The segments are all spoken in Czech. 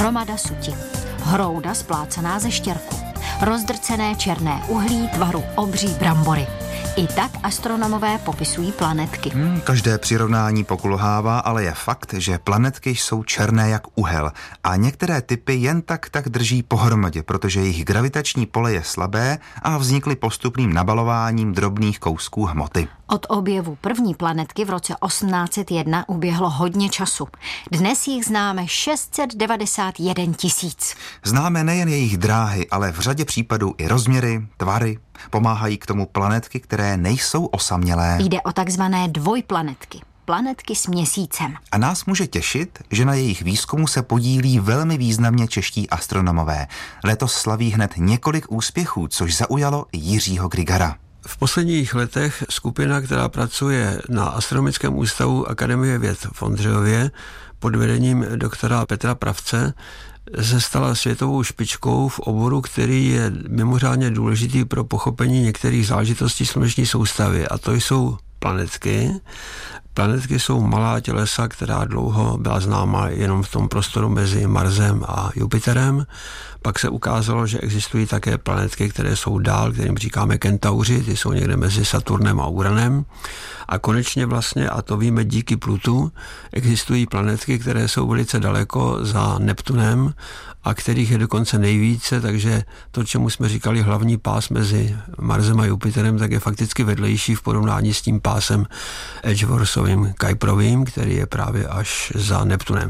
hromada suti, hrouda splácaná ze štěrku, rozdrcené černé uhlí tvaru obří brambory. I tak astronomové popisují planetky. Každé přirovnání pokulhává, ale je fakt, že planetky jsou černé jak uhel a některé typy jen tak drží pohromadě, protože jejich gravitační pole je slabé a vznikly postupným nabalováním drobných kousků hmoty. Od objevu první planetky v roce 1801 uběhlo hodně času. Dnes jich známe 691 000. Známe nejen jejich dráhy, ale v řadě případů i rozměry, tvary. Pomáhají k tomu planetky, které nejsou osamělé. Jde o takzvané dvojplanetky. Planetky s měsícem. A nás může těšit, že na jejich výzkumu se podílí velmi významně čeští astronomové. Letos slaví hned několik úspěchů, což zaujalo Jiřího Grigara. V posledních letech skupina, která pracuje na Astronomickém ústavu Akademie věd v Ondřejově pod vedením doktora Petra Pravce, se stala světovou špičkou v oboru, který je mimořádně důležitý pro pochopení některých záležitostí sluneční soustavy. A to jsou planetky. Planetky jsou malá tělesa, která dlouho byla známa jenom v tom prostoru mezi Marsem a Jupiterem. Pak se ukázalo, že existují také planetky, které jsou dál, kterým říkáme Kentauři, ty jsou někde mezi Saturnem a Uranem. A konečně vlastně, a to víme díky Plutu, existují planetky, které jsou velice daleko za Neptunem a kterých je dokonce nejvíce, takže to, čemu jsme říkali hlavní pás mezi Marsem a Jupiterem, tak je fakticky vedlejší v porovnání s tím pásem Edgeworthovým Kuiperovým, který je právě až za Neptunem.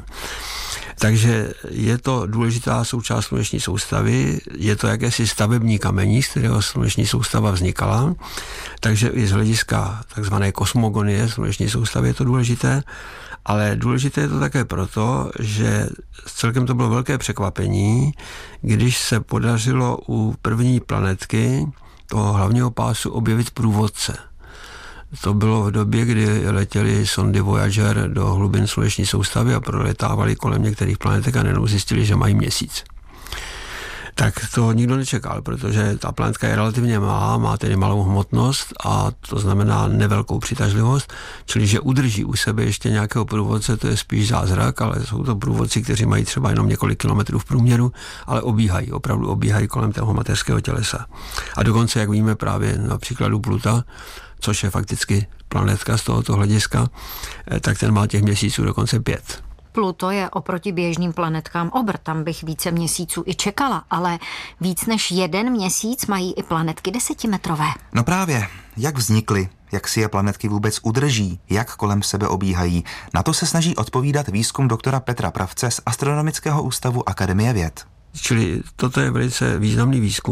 Takže je to důležitá součást sluneční soustavy, je to jakési stavební kamení, z kterého sluneční soustava vznikala, takže i z hlediska takzvané kosmogonie sluneční soustavy je to důležité, ale důležité je to také proto, že celkem to bylo velké překvapení, když se podařilo u první planetky toho hlavního pásu objevit průvodce. To bylo v době, kdy letěly sondy Voyager do hlubin sluneční soustavy a proletávali kolem některých planetek a najednou zjistili, že mají měsíc. Tak to nikdo nečekal, protože ta planetka je relativně malá, má tedy malou hmotnost a to znamená nevelkou přitažlivost, čili že udrží u sebe ještě nějakého průvodce, to je spíš zázrak, ale jsou to průvodci, kteří mají třeba jenom několik kilometrů v průměru, ale opravdu obíhají kolem toho mateřského tělesa. A dokonce, jak víme právě na příkladu Pluta, což je fakticky planetka z tohoto hlediska, tak ten má těch měsíců dokonce 5. Pluto je oproti běžným planetkám obr, tam bych více měsíců i čekala, ale víc než jeden měsíc mají i planetky 10metrové. No právě, jak vznikly, jak si je planetky vůbec udrží, jak kolem sebe obíhají, na to se snaží odpovídat výzkum doktora Petra Pravce z Astronomického ústavu Akademie věd. Čili toto je velice významný výzkum.